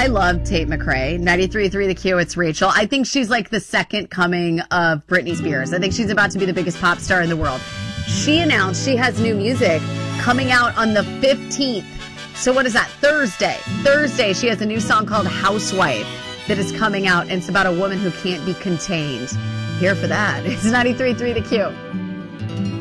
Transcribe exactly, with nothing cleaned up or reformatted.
love Tate McRae. ninety-three point three The Q, it's Rachel. I think she's like the second coming of Britney Spears. I think she's about to be the biggest pop star in the world. She announced she has new music coming out on the fifteenth. So what is that? Thursday. Thursday, she has a new song called Housewife that is coming out, and it's about a woman who can't be contained. Here for that. It's ninety-three point three The Q.